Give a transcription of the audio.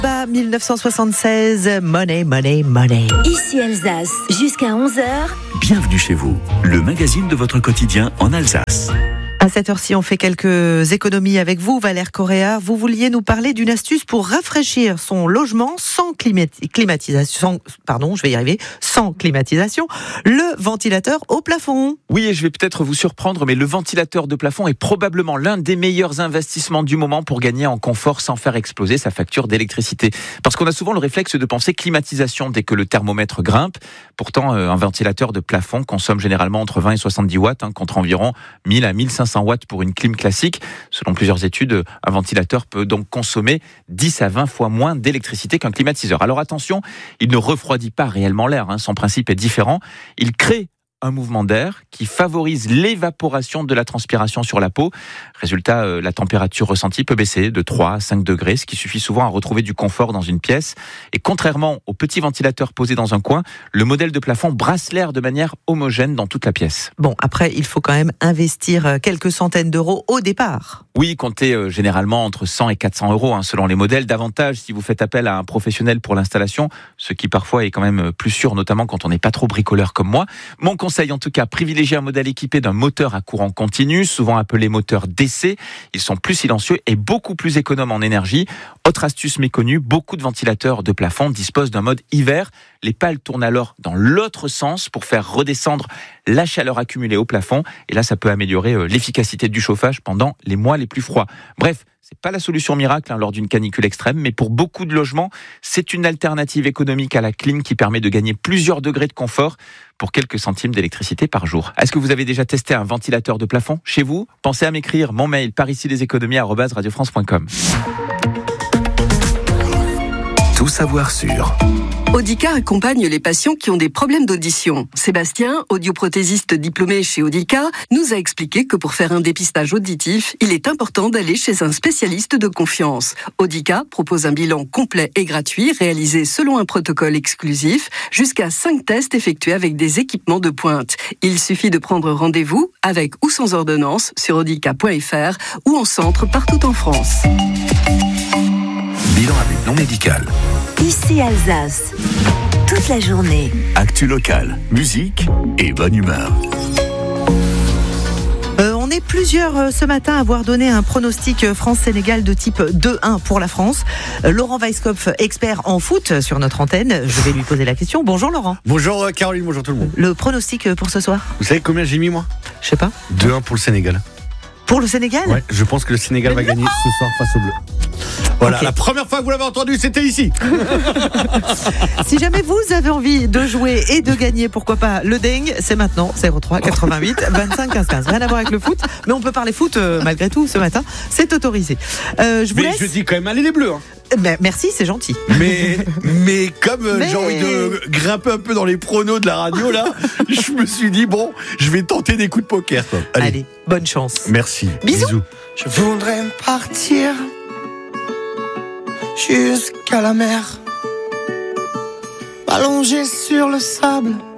Bah, 1976, Money, Money, Money. Ici Alsace, jusqu'à 11h. Bienvenue chez vous, le magazine de votre quotidien en Alsace. À cette heure-ci, on fait quelques économies avec vous, Valère Correa. Vous vouliez nous parler d'une astuce pour rafraîchir son logement sans climatisation. Pardon, je vais y arriver. Sans climatisation, le ventilateur au plafond. Oui, et je vais peut-être vous surprendre, mais le ventilateur de plafond est probablement l'un des meilleurs investissements du moment pour gagner en confort sans faire exploser sa facture d'électricité. Parce qu'on a souvent le réflexe de penser climatisation dès que le thermomètre grimpe. Pourtant, un ventilateur de plafond consomme généralement entre 20 et 70 watts, contre environ 1000 à 1500 watts pour une clim classique. Selon plusieurs études, un ventilateur peut donc consommer 10 à 20 fois moins d'électricité qu'un climatiseur. Alors attention, il ne refroidit pas réellement l'air, son principe est différent. Il crée un mouvement d'air qui favorise l'évaporation de la transpiration sur la peau. Résultat, la température ressentie peut baisser de 3 à 5 degrés, ce qui suffit souvent à retrouver du confort dans une pièce. Et contrairement au petit ventilateur posé dans un coin, le modèle de plafond brasse l'air de manière homogène dans toute la pièce. Bon, après, il faut quand même investir quelques centaines d'euros au départ. Oui, comptez généralement entre 100 et 400 euros selon les modèles. Davantage si vous faites appel à un professionnel pour l'installation, ce qui parfois est quand même plus sûr, notamment quand on n'est pas trop bricoleur comme moi. Mon conseil en tout cas, privilégiez un modèle équipé d'un moteur à courant continu, souvent appelé moteur DC. Ils sont plus silencieux et beaucoup plus économes en énergie. Autre astuce méconnue, beaucoup de ventilateurs de plafond disposent d'un mode hiver. Les pales tournent alors dans l'autre sens pour faire redescendre la chaleur accumulée au plafond. Et là, ça peut améliorer l'efficacité du chauffage pendant les mois les plus froids. Bref, c'est pas la solution miracle lors d'une canicule extrême, mais pour beaucoup de logements, c'est une alternative économique à la clim qui permet de gagner plusieurs degrés de confort pour quelques centimes d'électricité par jour. Est-ce que vous avez déjà testé un ventilateur de plafond chez vous ? Pensez à m'écrire mon mail parici-leséconomies@radiofrance.com. Tout savoir sur Audica accompagne les patients qui ont des problèmes d'audition. Sébastien, audioprothésiste diplômé chez Audica, nous a expliqué que pour faire un dépistage auditif, il est important d'aller chez un spécialiste de confiance. Audica propose un bilan complet et gratuit, réalisé selon un protocole exclusif, jusqu'à 5 tests effectués avec des équipements de pointe. Il suffit de prendre rendez-vous, avec ou sans ordonnance, sur audica.fr ou en centre partout en France. Bilan à but non médical. Ici Alsace, toute la journée. Actu locale, musique et bonne humeur. On est plusieurs ce matin à avoir donné un pronostic France-Sénégal de type 2-1 pour la France. Laurent Weisskopf, expert en foot sur notre antenne, je vais lui poser la question. Bonjour Laurent. Bonjour Caroline, bonjour tout le monde. Le pronostic pour ce soir ? Vous savez combien j'ai mis moi ? Je sais pas. 2-1 pour le Sénégal. Pour le Sénégal ? Ouais, je pense que le Sénégal va gagner ce soir face au Bleu. Voilà, okay. La première fois que vous l'avez entendu, c'était ici. Si jamais vous avez envie de jouer et de gagner, pourquoi pas le dingue, c'est maintenant, 03 88 25 15 15. Rien à voir avec le foot, mais on peut parler foot malgré tout ce matin, c'est autorisé. Je dis quand même allez les Bleus. Merci, c'est gentil. Mais comme j'ai envie de grimper un peu dans les pronos de la radio là, je me suis dit bon, je vais tenter des coups de poker. Quoi. Allez, bonne chance. Merci. Bisous. Je voudrais partir jusqu'à la mer, m'allonger sur le sable